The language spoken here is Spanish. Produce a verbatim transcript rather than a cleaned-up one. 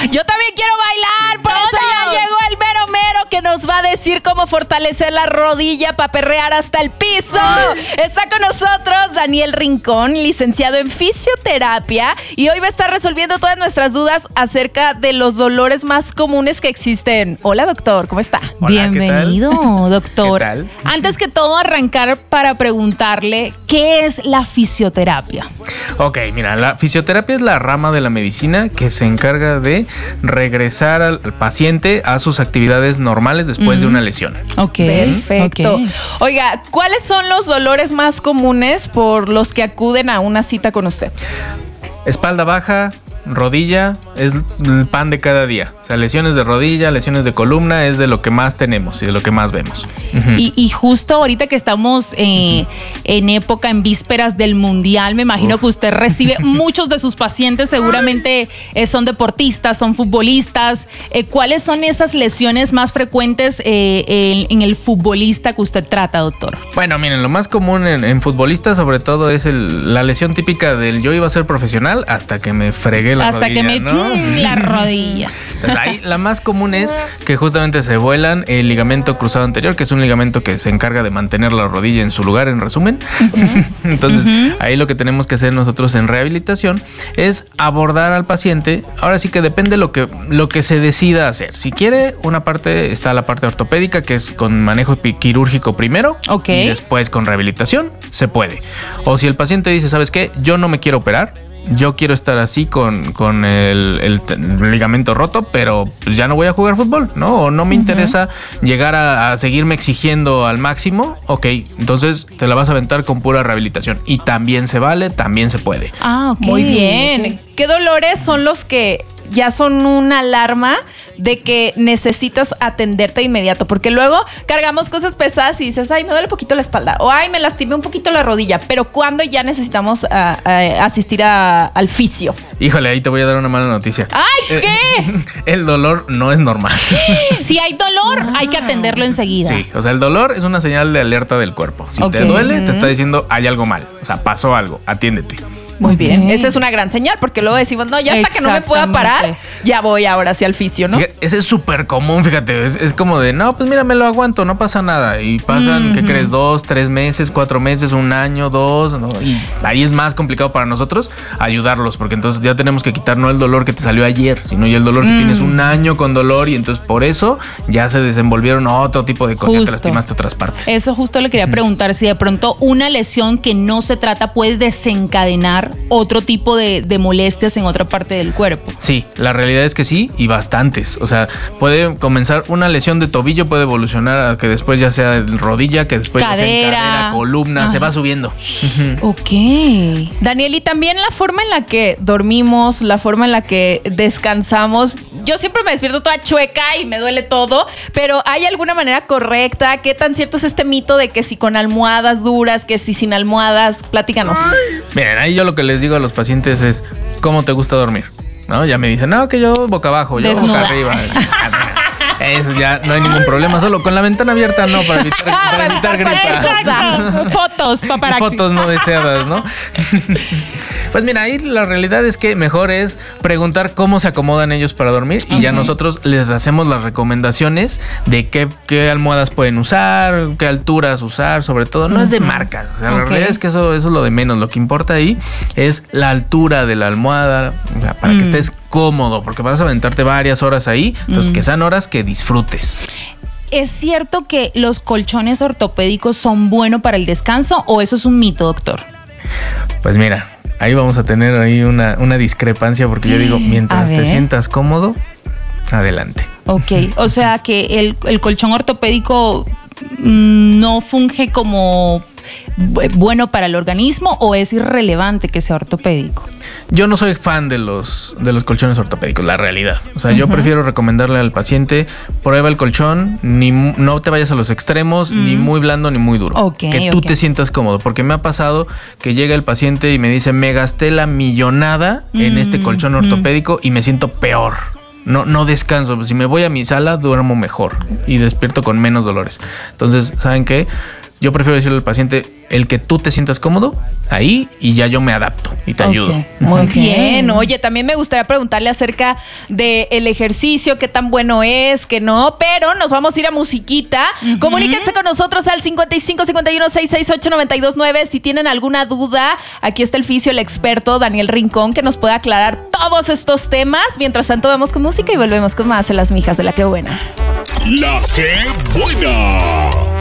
Yo también quiero bailar, por eso ya llegó el mero mero que nos va a decir cómo fortalecer la rodilla para perrear hasta el piso. Está con nosotros Daniel Rincón, licenciado en fisioterapia, y hoy va a estar resolviendo todas nuestras dudas acerca de los dolores más comunes que existen. Hola, doctor, ¿cómo está? Hola, Bienvenido, ¿qué tal? doctor. ¿Qué tal? Antes que todo, arrancar para preguntarle, ¿qué es la fisioterapia? Ok, mira, la fisioterapia es la rama de la medicina que se encarga de regresar al paciente a sus actividades normales después uh-huh. de una lesión. Ok. Perfecto. Okay. Oiga, ¿cuáles son los dolores más comunes por los que acuden a una cita con usted? Espalda baja, rodilla, es el pan de cada día. O sea, lesiones de rodilla, lesiones de columna es de lo que más tenemos y de lo que más vemos. Uh-huh. Y, y justo ahorita que estamos eh, uh-huh. en época, en vísperas del Mundial, me imagino Uf. que usted recibe muchos de sus pacientes, seguramente eh, son deportistas, son futbolistas. Eh, ¿Cuáles son esas lesiones más frecuentes eh, en, en el futbolista que usted trata, doctor? Bueno, miren, lo más común en, en futbolistas sobre todo es el, la lesión típica del yo iba a ser profesional hasta que me fregué la hasta rodilla, que me ¿no? la rodilla. Ahí, la más común es que justamente se vuelan el ligamento cruzado anterior, que es un ligamento que se encarga de mantener la rodilla en su lugar, en resumen. Uh-huh. Entonces, uh-huh. ahí lo que tenemos que hacer nosotros en rehabilitación es abordar al paciente. Ahora sí que depende lo que, lo que se decida hacer. Si quiere, una parte está la parte ortopédica, que es con manejo quirúrgico primero, okay. y después con rehabilitación, se puede. O si el paciente dice, ¿sabes qué? Yo no me quiero operar, yo quiero estar así con, con el, el, el ligamento roto, pero pues ya no voy a jugar fútbol, ¿no? O no me uh-huh. interesa llegar a, a seguirme exigiendo al máximo. Ok, entonces te la vas a aventar con pura rehabilitación. Y también se vale, también se puede. Ah, ok. Muy bien. ¿Qué dolores son los que ya son una alarma de que necesitas atenderte de inmediato? Porque luego cargamos cosas pesadas y dices, ay, me duele un poquito la espalda, o ay, me lastimé un poquito la rodilla, pero ¿cuándo ya necesitamos uh, uh, asistir a, al fisio? Híjole, ahí te voy a dar una mala noticia. ¡Ay, qué! El dolor no es normal. Si hay dolor, hay que atenderlo enseguida. Sí, o sea, el dolor es una señal de alerta del cuerpo. Si okay. te duele, te está diciendo hay algo mal, o sea, pasó algo, atiéndete. Muy bien, esa es una gran señal, porque luego decimos, no, ya hasta que no me pueda parar, ya voy ahora hacia el fisio, ¿no? Ese es súper común, fíjate, es, es como de, no, pues mira, me lo aguanto, no pasa nada. Y pasan, uh-huh. ¿qué crees? Dos, tres meses, cuatro meses, un año, dos, ¿no? Y ahí es más complicado para nosotros ayudarlos, porque entonces ya tenemos que quitar no el dolor que te salió ayer, sino ya el dolor que mm. tienes un año con dolor, y entonces por eso ya se desenvolvieron otro tipo de cosas, te lastimaste otras partes. Eso justo le quería preguntar, uh-huh. si de pronto una lesión que no se trata puede desencadenar otro tipo de, de molestias en otra parte del cuerpo. Sí, la realidad es que sí, y bastantes. O sea, puede comenzar una lesión de tobillo, puede evolucionar a que después ya sea rodilla, que después cadera, ya sea cadera, columna, Ajá. se va subiendo. Ok. Daniel, y también la forma en la que dormimos, la forma en la que descansamos. Yo siempre me despierto toda chueca y me duele todo, pero ¿hay alguna manera correcta? ¿Qué tan cierto es este mito de que si con almohadas duras, que si sin almohadas? Platícanos. Miren, ahí yo lo que les digo a los pacientes es, ¿cómo te gusta dormir? ¿No? Ya me dicen, no, que yo boca abajo, yo Desnuda. boca arriba. Eso ya no hay ningún problema, solo con la ventana abierta no, para evitar, para evitar gripa. Fotos, paparazzi. Fotos no deseadas, ¿no? Pues mira, ahí la realidad es que mejor es preguntar cómo se acomodan ellos para dormir, y uh-huh. ya nosotros les hacemos las recomendaciones de qué, qué almohadas pueden usar, qué alturas usar, sobre todo. No uh-huh. es de marcas, o sea, okay. la realidad es que eso, eso es lo de menos. Lo que importa ahí es la altura de la almohada, o sea, para mm. que estés cómodo, porque vas a aventarte varias horas ahí, entonces mm. que sean horas que disfrutes. ¿Es cierto que los colchones ortopédicos son buenos para el descanso, o eso es un mito, doctor? Pues mira, ahí vamos a tener ahí una, una discrepancia, porque yo digo, mientras te sientas cómodo, adelante. Ok, o sea que el, el colchón ortopédico no funge como bueno para el organismo, ¿o es irrelevante que sea ortopédico? Yo no soy fan de los, de los colchones ortopédicos, la realidad. O sea, uh-huh. yo prefiero recomendarle al paciente, prueba el colchón, ni, no te vayas a los extremos, uh-huh. ni muy blando ni muy duro. Okay, que tú okay. te sientas cómodo, porque me ha pasado que llega el paciente y me dice, me gasté la millonada uh-huh. en este colchón ortopédico uh-huh. y me siento peor. No, no descanso. Si me voy a mi sala, duermo mejor y despierto con menos dolores. Entonces, ¿saben qué? Yo prefiero decirle al paciente, el que tú te sientas cómodo ahí y ya yo me adapto y te Ok. ayudo. Muy Ok. bien. Oye, también me gustaría preguntarle acerca del ejercicio, qué tan bueno es, qué no, pero nos vamos a ir a musiquita. Comuníquense con nosotros al cincuenta y cinco cincuenta y uno sesenta y seis ocho noventa y dos nueve. Si tienen alguna duda, aquí está el fisio, el experto Daniel Rincón, que nos puede aclarar todos estos temas. Mientras tanto, vamos con música y volvemos con más en Las Mijas de la Que Buena. La Que Buena.